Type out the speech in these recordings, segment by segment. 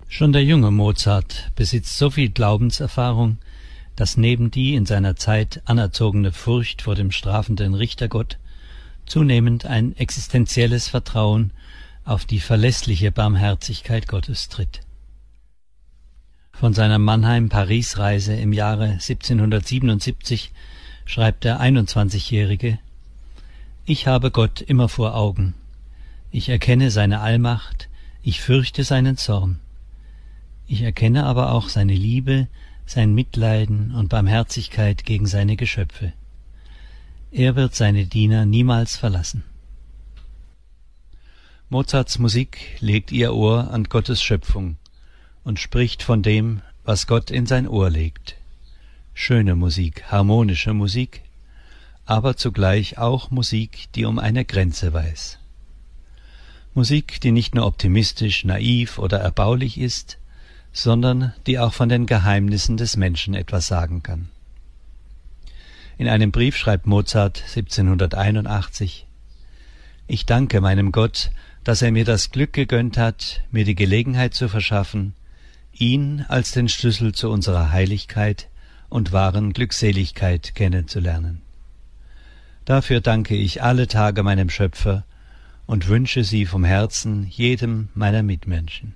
Schon der junge Mozart besitzt so viel Glaubenserfahrung, dass neben die in seiner Zeit anerzogene Furcht vor dem strafenden Richtergott zunehmend ein existenzielles Vertrauen auf die verlässliche Barmherzigkeit Gottes tritt. Von seiner Mannheim-Paris-Reise im Jahre 1777 schreibt der 21-Jährige: Ich habe Gott immer vor Augen. Ich erkenne seine Allmacht, ich fürchte seinen Zorn. Ich erkenne aber auch seine Liebe, sein Mitleiden und Barmherzigkeit gegen seine Geschöpfe. Er wird seine Diener niemals verlassen. Mozarts Musik legt ihr Ohr an Gottes Schöpfung und spricht von dem, was Gott in sein Ohr legt. Schöne Musik, harmonische Musik, aber zugleich auch Musik, die um eine Grenze weiß. Musik, die nicht nur optimistisch, naiv oder erbaulich ist, sondern die auch von den Geheimnissen des Menschen etwas sagen kann. In einem Brief schreibt Mozart 1781: Ich danke meinem Gott, dass er mir das Glück gegönnt hat, mir die Gelegenheit zu verschaffen, ihn als den Schlüssel zu unserer Heiligkeit und wahren Glückseligkeit kennenzulernen. Dafür danke ich alle Tage meinem Schöpfer und wünsche sie vom Herzen jedem meiner Mitmenschen.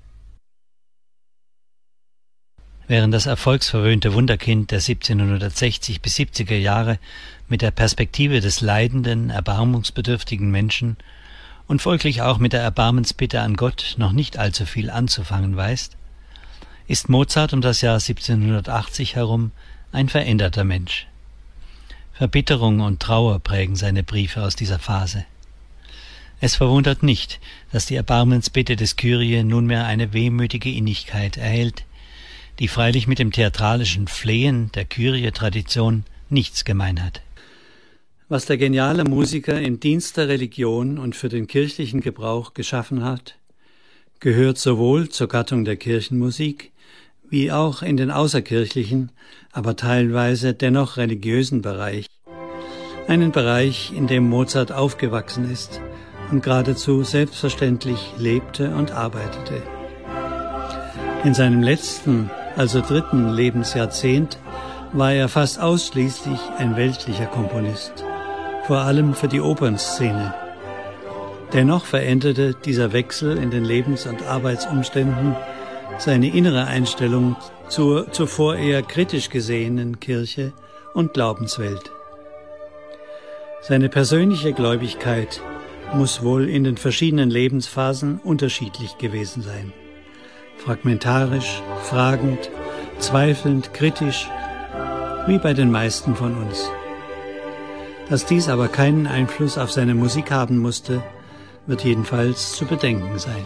Während das erfolgsverwöhnte Wunderkind der 1760 bis 70er Jahre mit der Perspektive des leidenden, erbarmungsbedürftigen Menschen und folglich auch mit der Erbarmensbitte an Gott noch nicht allzu viel anzufangen weiß, ist Mozart um das Jahr 1780 herum ein veränderter Mensch. Verbitterung und Trauer prägen seine Briefe aus dieser Phase. Es verwundert nicht, dass die Erbarmensbitte des Kyrie nunmehr eine wehmütige Innigkeit erhält, die freilich mit dem theatralischen Flehen der Kyrie-Tradition nichts gemein hat. Was der geniale Musiker im Dienst der Religion und für den kirchlichen Gebrauch geschaffen hat, gehört sowohl zur Gattung der Kirchenmusik wie auch in den außerkirchlichen, aber teilweise dennoch religiösen Bereich. Einen Bereich, in dem Mozart aufgewachsen ist und geradezu selbstverständlich lebte und arbeitete. In seinem letzten, also dritten Lebensjahrzehnt war er fast ausschließlich ein weltlicher Komponist, vor allem für die Opernszene. Dennoch veränderte dieser Wechsel in den Lebens- und Arbeitsumständen seine innere Einstellung zur zuvor eher kritisch gesehenen Kirche und Glaubenswelt. Seine persönliche Gläubigkeit muss wohl in den verschiedenen Lebensphasen unterschiedlich gewesen sein. Fragmentarisch, fragend, zweifelnd, kritisch, wie bei den meisten von uns. Dass dies aber keinen Einfluss auf seine Musik haben musste, wird jedenfalls zu bedenken sein.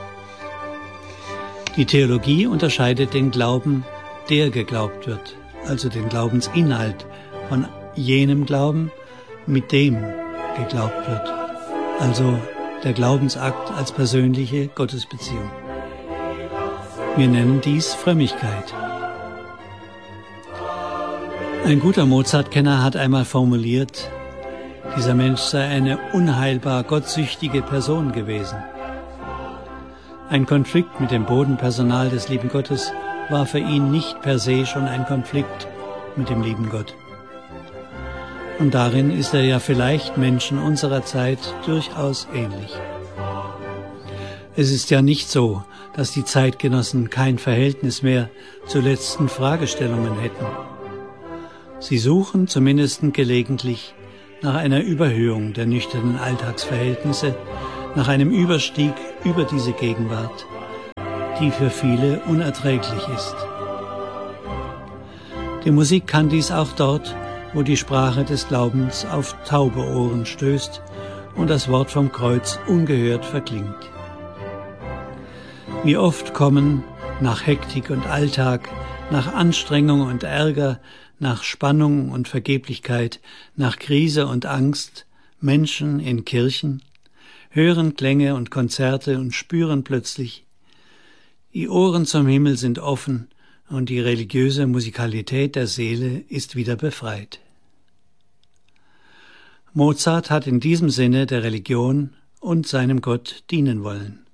Die Theologie unterscheidet den Glauben, der geglaubt wird, also den Glaubensinhalt, von jenem Glauben, mit dem geglaubt wird, also der Glaubensakt als persönliche Gottesbeziehung. Wir nennen dies Frömmigkeit. Ein guter Mozart-Kenner hat einmal formuliert, dieser Mensch sei eine unheilbar gottsüchtige Person gewesen. Ein Konflikt mit dem Bodenpersonal des lieben Gottes war für ihn nicht per se schon ein Konflikt mit dem lieben Gott. Und darin ist er ja vielleicht Menschen unserer Zeit durchaus ähnlich. Es ist ja nicht so, dass die Zeitgenossen kein Verhältnis mehr zu letzten Fragestellungen hätten. Sie suchen zumindest gelegentlich nach einer Überhöhung der nüchternen Alltagsverhältnisse, nach einem Überstieg über diese Gegenwart, die für viele unerträglich ist. Die Musik kann dies auch dort, wo die Sprache des Glaubens auf taube Ohren stößt und das Wort vom Kreuz ungehört verklingt. Wie oft kommen nach Hektik und Alltag, nach Anstrengung und Ärger, nach Spannung und Vergeblichkeit, nach Krise und Angst Menschen in Kirchen, hören Klänge und Konzerte und spüren plötzlich, die Ohren zum Himmel sind offen und die religiöse Musikalität der Seele ist wieder befreit. Mozart hat in diesem Sinne der Religion und seinem Gott dienen wollen.